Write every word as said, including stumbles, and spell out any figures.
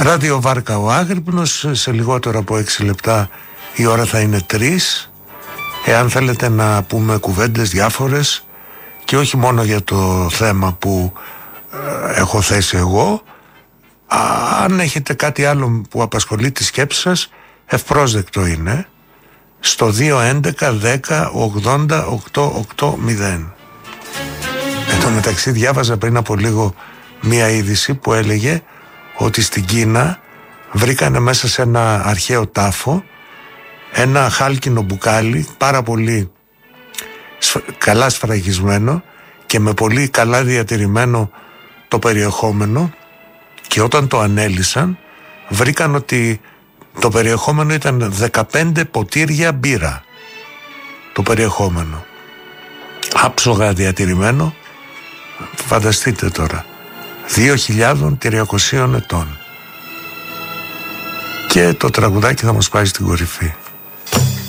Ράδιο Βάρκα ο Άγρυπνος. Σε λιγότερο από έξι λεπτά η ώρα θα είναι τρεις. Εάν θέλετε να πούμε κουβέντες διάφορες και όχι μόνο για το θέμα που ε, έχω θέσει εγώ, α, αν έχετε κάτι άλλο που απασχολεί τη σκέψη σας, ευπρόσδεκτο είναι στο δύο έντεκα δέκα ογδόντα οκτώ ογδόντα. Εν τω μεταξύ διάβαζα πριν από λίγο μία είδηση που έλεγε ότι στην Κίνα βρήκανε μέσα σε ένα αρχαίο τάφο ένα χάλκινο μπουκάλι πάρα πολύ καλά σφραγισμένο και με πολύ καλά διατηρημένο το περιεχόμενο, και όταν το ανέλυσαν βρήκαν ότι το περιεχόμενο ήταν δεκαπέντε ποτήρια μπύρα. Το περιεχόμενο άψογα διατηρημένο. Φανταστείτε τώρα, δύο χιλιάδες τριακόσια ετών. Και το τραγουδάκι θα μας πάει στην κορυφή.